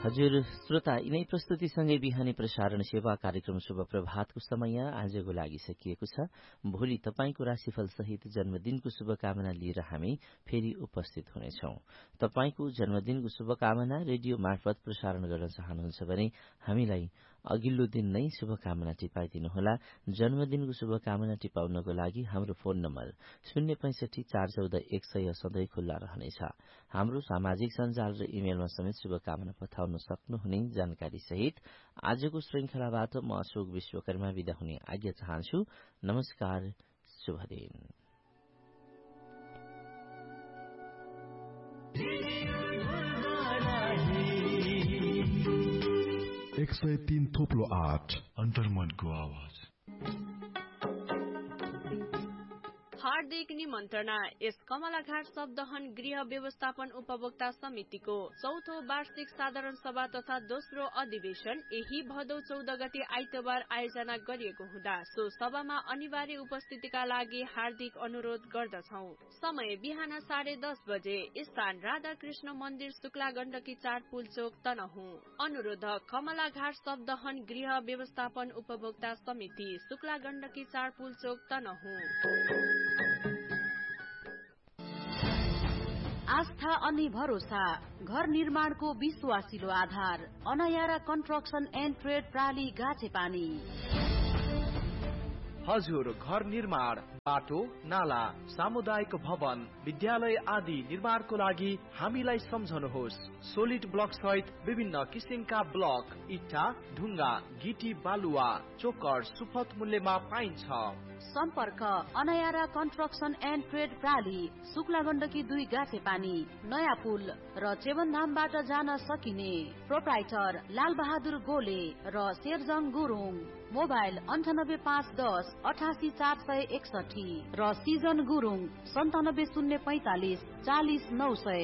हजुर श्रोता, यिनै प्रस्तुतिसँगै बिहानी प्रसारण सेवा कार्यक्रम शुभ प्रभातको समय आजको लागि सकिएको छ। भोलि तपाईंको राशिफल सहित जन्मदिनको शुभकामना लिएर हामी फेरि उपस्थित हुनेछौं। तपाईंको जन्मदिनको शुभकामना रेडियो मार्फत प्रसारण गर्न चाहनुहुन्छ भने हामीलाई अघिल्लो दिन नै शुभकामना टिपाइदिनुहोला। जन्मदिनको शुभकामना टिपाउनको लागि हाम्रो फोन नम्बर 065 414 100 सधैँ खुल्ला रहनेछ। हाम्रो सामाजिक सञ्जाल र इमेलमा समेत शुभकामना पठाउन सक्नुहुने जानकारी सहित आजको श्रृंखलाबाट म अशोक विश्वकर्मा विदा हुने आज्ञा चाहन्छु। नमस्कार, शुभ दिन। 103.8 अन्तर्मनको आवाज। हार्दिक निमन्त्रणा। यस कमलाघाट शब्दहन गृह व्यवस्थापन उपभोक्ता समितिको चौथो वार्षिक साधारण सभा तथा दोस्रो अधिवेशन यही भदौ 14 गते आइतबार आयोजना गरिएको हुँदा सो सभामा अनिवार्य उपस्थितिका लागि हार्दिक अनुरोध गर्दछौ। समय बिहान 10:30 बजे। स्थान राधाकृष्ण मन्दिर, शुक्ला गण्डकी 4 पुलचोक, तनहुँ। अनुरोधक कमलाघाट शब्दहन गृह व्यवस्थापन उपभोक्ता समिति, शुक्ला गण्डकी 4 पुलचोक, तनहुँ। आस्था अनि भरोसा, घर निर्माणको विश्वासिलो आधार, अनयारा कन्स्ट्रक्सन एन्ड ट्रेड, प्राली, गाछेपानी। हजुर, घर निर्माण, बाटो, नाला, सामुदायिक भवन, विद्यालय आदि निर्माणको लागि हामीलाई सम्झनुहोस्। सोलिड ब्लक सहित विभिन्न किसिमका ब्लक, इट्टा, ढुङ्गा, गिटी, बालुवा, चोकर सुपथ मूल्यमा पाइन्छ। सम्पर्क अनयारा construction and trade, प्राली, Shukla Gandaki 2, गाछेपानी, नयाँ पुल र चेवनधामबाट जान सकिने। प्रोप्राइटर लाल बहादुर गोले र शेरजङ गुरुङ। मोबाइल 98510 88461 र सिजन गुरुङ 97045 40900।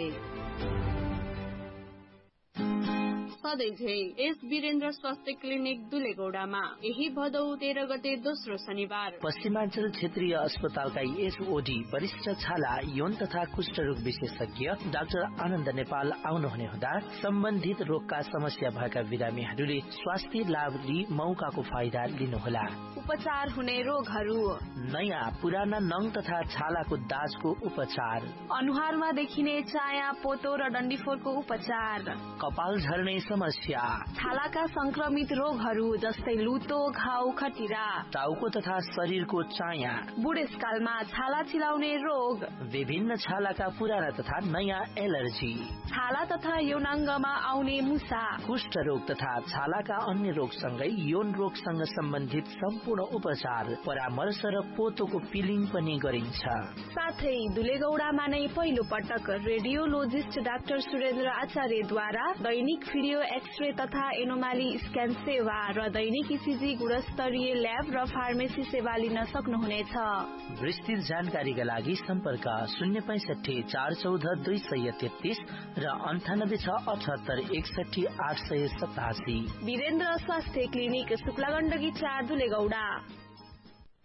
सधैँझै एस वीरेन्द्र स्वास्थ्य क्लिनिक दुलेगौडामा यही भदौ 13 गते दोस्रो शनिबार पश्चिमाञ्चल क्षेत्रीय अस्पतालका एसओडी वरिष्ठ छाला, यौन तथा कुष्ठरोग विशेषज्ञ डाक्टर आनन्द नेपाल आउनुहुने हुँदा सम्बन्धित रोगका समस्या भएका बिरामीहरूले स्वास्थ्य लाभ लिई मौकाको फाइदा लिनुहोला। उपचार हुने रोगहरू: नयाँ पुराना नङ तथा छालाको दाजको उपचार, अनुहारमा देखिने चाया, पोतो र डन्डीफोरको उपचार, कपाल झर्ने समस्या, छालाका संक्रमित रोगहरू जस्तै लुतो, घाउ, खटिरा, टाउको तथा शरीरको चाया, बुढेसकालमा छाला चिलाउने रोग, विभिन्न छालाका पुराना तथा नयाँ एलर्जी, छाला तथा यौनाङ्गमा आउने मुसा, कुष्ठ रोग तथा छालाका अन्य रोगसँगै यौन रोगसँग सम्बन्धित सम्पूर्ण उपचार, परामर्श र पोतोको पिलिङ पनि गरिन्छ। साथै दुलेगौडामा नै पहिलो पटक रेडियोलोजिस्ट डाक्टर सुरेन्द्र आचार्यद्वारा दैनिक भिडियो एक्सरे तथा एनोमाली स्क्यान सेवा र दैनिक इसिजी गुणस्तरीय ल्याब र फार्मेसी सेवा लिन सक्नुहुनेछ। विस्तृत जानकारीका लागि सम्पर्क 065 414 233 र 98 678 61 887। वीरेन्द्र स्वास्थ्य क्लिनिक, शुक्ला गण्डकी 4, दुलेगौडा।